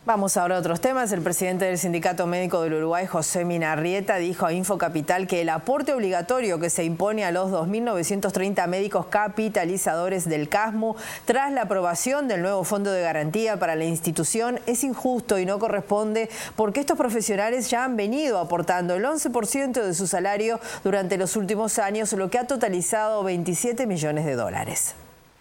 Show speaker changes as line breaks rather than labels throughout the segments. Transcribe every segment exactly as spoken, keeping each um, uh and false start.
Vamos ahora a otros temas. El presidente del Sindicato Médico del Uruguay, José Minarrieta, dijo a Infocapital que el aporte obligatorio que se impone a los dos mil novecientos treinta médicos capitalizadores del CASMU tras la aprobación del nuevo Fondo de Garantía para la institución es injusto y no corresponde porque estos profesionales ya han venido aportando el once por ciento de su salario durante los últimos años, lo que ha totalizado veintisiete millones de dólares.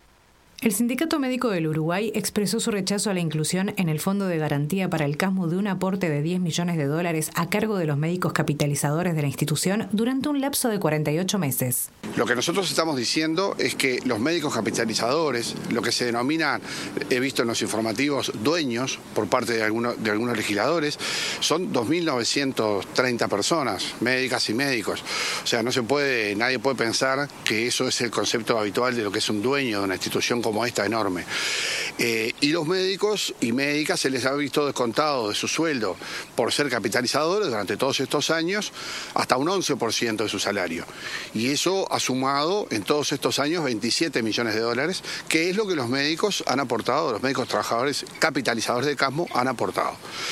El Sindicato Médico del Uruguay expresó su rechazo a la inclusión en el Fondo de Garantía para el CASMU de un aporte de diez millones de dólares a cargo de los médicos capitalizadores de la institución durante un lapso de cuarenta y ocho meses.
Lo que nosotros estamos diciendo es que los médicos capitalizadores, lo que se denomina, he visto en los informativos, dueños por parte de, alguno, de algunos legisladores, son dos mil novecientos treinta personas, médicas y médicos. O sea, no se puede, nadie puede pensar que eso es el concepto habitual de lo que es un dueño de una institución como esta enorme. Eh, y los médicos y médicas se les ha visto descontado de su sueldo por ser capitalizadores durante todos estos años hasta un once por ciento de su salario. Y eso ha sumado en todos estos años veintisiete millones de dólares, que es lo que los médicos han aportado, los médicos trabajadores capitalizadores de CASMU han aportado.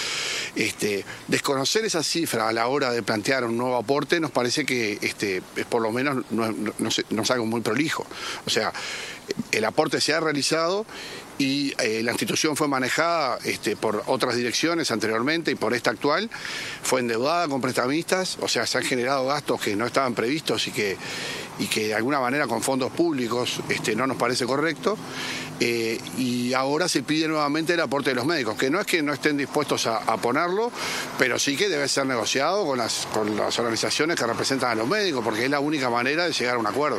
Este, desconocer esa cifra a la hora de plantear un nuevo aporte nos parece que este, por lo menos no, no, no, no es algo muy prolijo. O sea, el aporte se ha realizado y eh, la institución fue manejada este, por otras direcciones anteriormente y por esta actual, fue endeudada con prestamistas, o sea, se han generado gastos que no estaban previstos y que, y que de alguna manera con fondos públicos este, no nos parece correcto. Eh, y ahora se pide nuevamente el aporte de los médicos, que no es que no estén dispuestos a, a ponerlo, pero sí que debe ser negociado con las, con las organizaciones que representan a los médicos, porque es la única manera de llegar a un acuerdo.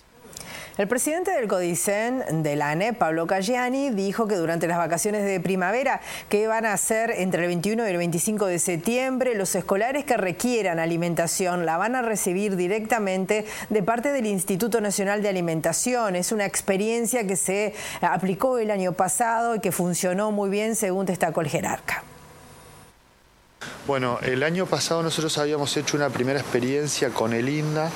El presidente del CODICEN de la ANEP, Pablo Caggiani, dijo que durante las vacaciones de primavera, que van a ser entre el veintiuno y el veinticinco de septiembre, los escolares que requieran alimentación la van a recibir directamente de parte del Instituto Nacional de Alimentación. Es una experiencia que se aplicó el año pasado y que funcionó muy bien, según destacó el jerarca.
Bueno, el año pasado nosotros habíamos hecho una primera experiencia con el INDA.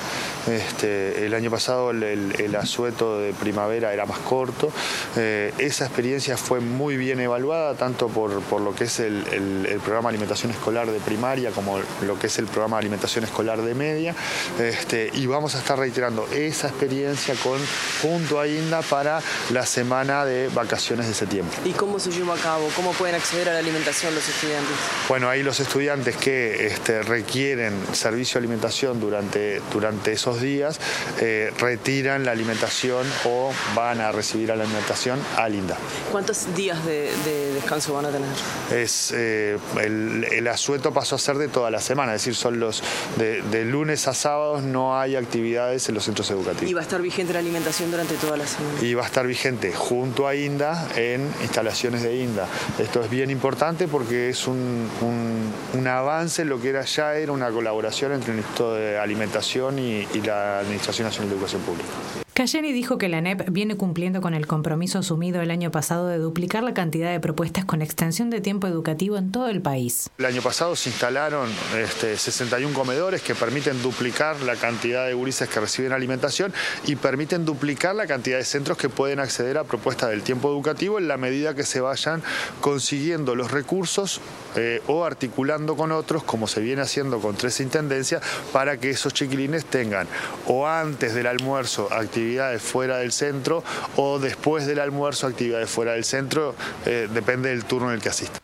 Este, el año pasado el, el, el asueto de primavera era más corto. Eh, esa experiencia fue muy bien evaluada, tanto por, por lo que es el, el, el programa de alimentación escolar de primaria como lo que es el programa de alimentación escolar de media. Este, y vamos a estar reiterando esa experiencia con, junto a INDA para la semana de vacaciones de septiembre.
¿Y cómo se lleva a cabo? ¿Cómo pueden acceder a la alimentación los estudiantes?
Bueno, ahí los estudiantes que este, requieren servicio de alimentación durante, durante esos días eh, retiran la alimentación o van a recibir la alimentación al INDA.
¿Cuántos días de, de descanso van a tener?
Es, eh, el, el asueto pasó a ser de toda la semana, es decir, son los de, de lunes a sábados no hay actividades en los centros educativos.
¿Y va a estar vigente la alimentación durante toda la semana?
Y va a estar vigente junto a INDA en instalaciones de INDA. Esto es bien importante porque es un, un un avance en lo que era ya era una colaboración entre el Instituto de Alimentación y, y la Administración Nacional de Educación Pública.
Caggiani dijo que la ANEP viene cumpliendo con el compromiso asumido el año pasado de duplicar la cantidad de propuestas con extensión de tiempo educativo en todo el país.
El año pasado se instalaron este, sesenta y un comedores que permiten duplicar la cantidad de gurises que reciben alimentación y permiten duplicar la cantidad de centros que pueden acceder a propuestas del tiempo educativo en la medida que se vayan consiguiendo los recursos eh, o articulando con otros, como se viene haciendo con tres intendencias, para que esos chiquilines tengan o antes del almuerzo actividades fuera del centro o después del almuerzo actividades fuera del centro, eh, depende del turno en el que asista.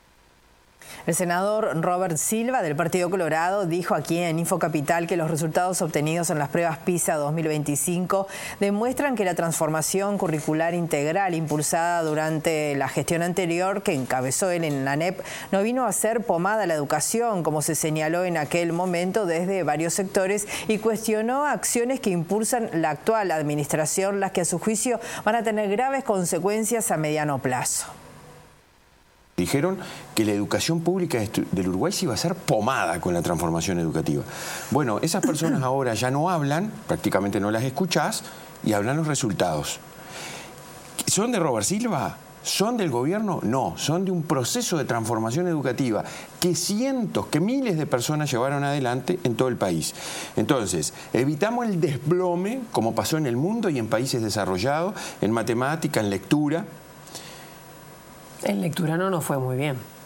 El senador Robert Silva, del Partido Colorado, dijo aquí en Infocapital que los resultados obtenidos en las pruebas PISA dos mil veinticinco demuestran que la transformación curricular integral impulsada durante la gestión anterior que encabezó él en la ANEP no vino a ser pomada a la educación, como se señaló en aquel momento desde varios sectores, y cuestionó acciones que impulsan la actual administración, las que a su juicio van a tener graves consecuencias a mediano plazo.
Dijeron que la educación pública del Uruguay se iba a ser pomada con la transformación educativa. Bueno, esas personas ahora ya no hablan, prácticamente no las escuchás, y hablan los resultados. ¿Son de Robert Silva? ¿Son del gobierno? No, son de un proceso de transformación educativa que cientos, que miles de personas llevaron adelante en todo el país. Entonces, evitamos el desplome, como pasó en el mundo y en países desarrollados, en matemática, en lectura.
En lectura no nos fue muy bien.